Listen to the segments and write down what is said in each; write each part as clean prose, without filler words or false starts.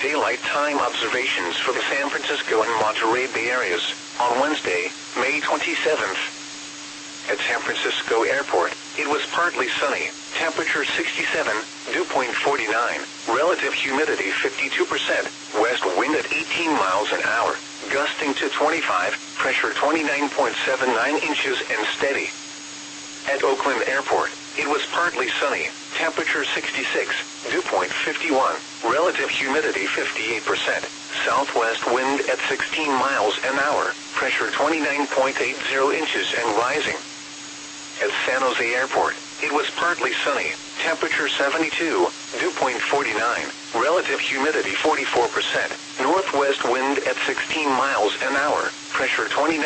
daylight time observations for the San Francisco and Monterey Bay areas on Wednesday, May 27th. At San Francisco Airport, it was partly sunny, temperature 67, dew point 49, relative humidity 52%, west wind at 18 miles an hour, gusting to 25, pressure 29.79 inches and steady. At Oakland Airport, it was partly sunny, temperature 66, dew point 51, relative humidity 58%, southwest wind at 16 miles an hour, pressure 29.80 inches and rising. At San Jose Airport, it was partly sunny, temperature 72, dew point 49, relative humidity 44%, northwest wind at 16 miles an hour, pressure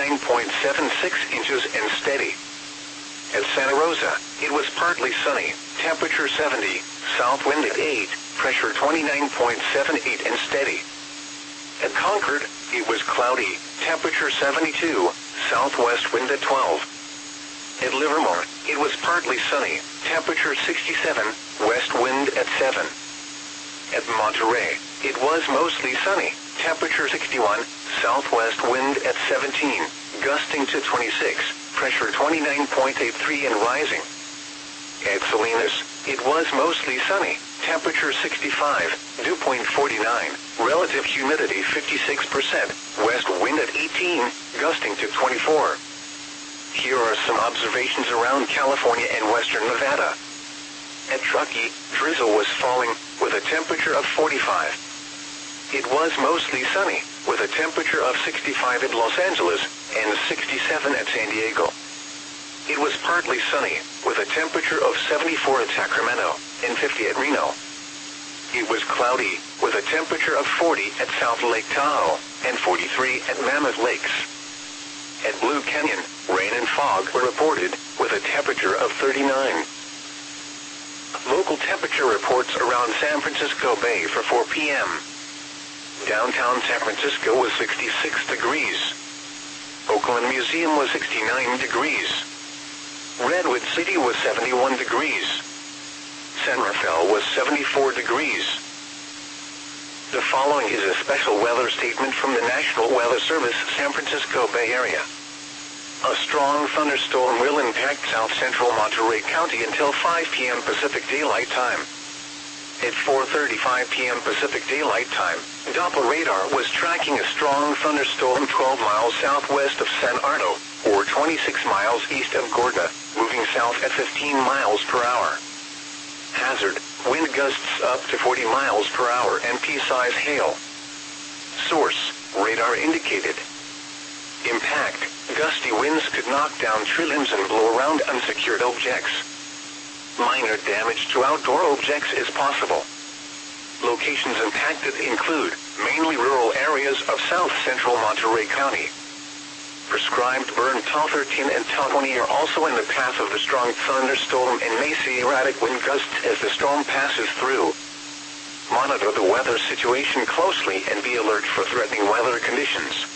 29.76 inches and steady. At Santa Rosa, it was partly sunny, temperature 70, south wind at 8, pressure 29.78 and steady. At Concord, it was cloudy, temperature 72, southwest wind at 12. At Livermore, it was partly sunny, temperature 67, west wind at 7. At Monterey, it was mostly sunny, temperature 61, southwest wind at 17, gusting to 26, pressure 29.83 and rising. At Salinas, it was mostly sunny, temperature 65, dew point 49, relative humidity 56%, west wind at 18, gusting to 24. Here are some observations around California and western Nevada. At Truckee, drizzle was falling, with a temperature of 45. It was mostly sunny, with a temperature of 65 at Los Angeles, and 67 at San Diego. It was partly sunny, with a temperature of 74 at Sacramento, and 50 at Reno. It was cloudy, with a temperature of 40 at South Lake Tahoe, and 43 at Mammoth Lakes. At Blue Canyon, rain and fog were reported, with a temperature of 39. Local temperature reports around San Francisco Bay for 4 p.m. Downtown San Francisco was 66 degrees. Oakland Museum was 69 degrees. Redwood City was 71 degrees. San Rafael was 74 degrees. The following is a special weather statement from the National Weather Service, San Francisco Bay Area. A strong thunderstorm will impact south-central Monterey County until 5 p.m. Pacific Daylight Time. At 4:35 p.m. Pacific Daylight Time, Doppler radar was tracking a strong thunderstorm 12 miles southwest of San Arno, or 26 miles east of Gorda, moving south at 15 miles per hour. Hazard, wind gusts up to 40 miles per hour and pea-size hail. Source, radar indicated. Impact, gusty winds could knock down tree limbs and blow around unsecured objects. Minor damage to outdoor objects is possible. Locations impacted include mainly rural areas of south-central Monterey County. Prescribed burn Tau 13 and Tau 20 are also in the path of the strong thunderstorm and may see erratic wind gusts as the storm passes through. Monitor the weather situation closely and be alert for threatening weather conditions.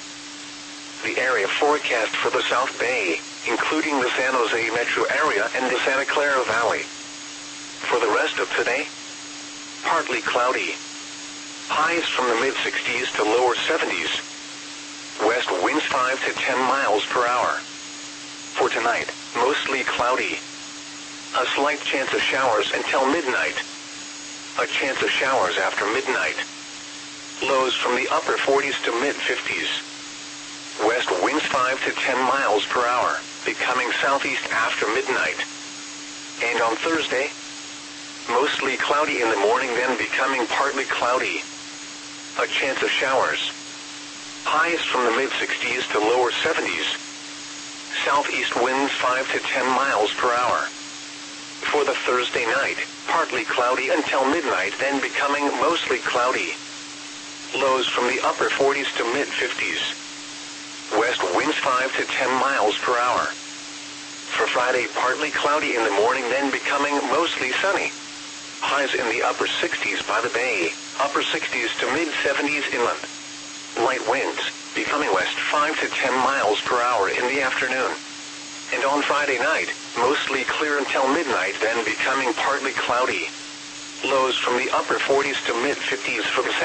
The area forecast for the South Bay, including the San Jose metro area and the Santa Clara Valley. For the rest of today, partly cloudy. Highs from the mid-60s to lower 70s. West winds 5 to 10 miles per hour. For tonight, mostly cloudy. A slight chance of showers until midnight. A chance of showers after midnight. Lows from the upper 40s to mid-50s. West winds 5 to 10 miles per hour, becoming southeast after midnight. And on Thursday, mostly cloudy in the morning, then becoming partly cloudy. A chance of showers. Highs from the mid-60s to lower 70s. Southeast winds 5 to 10 miles per hour. For the Thursday night, partly cloudy until midnight, then becoming mostly cloudy. Lows from the upper 40s to mid-50s. West winds 5 to 10 miles per hour. For Friday, partly cloudy in the morning, then becoming mostly sunny. Highs in the upper 60s by the bay, upper 60s to mid-70s inland. Light winds, becoming west 5 to 10 miles per hour in the afternoon. And on Friday night, mostly clear until midnight, then becoming partly cloudy. Lows from the upper 40s to mid-50s for the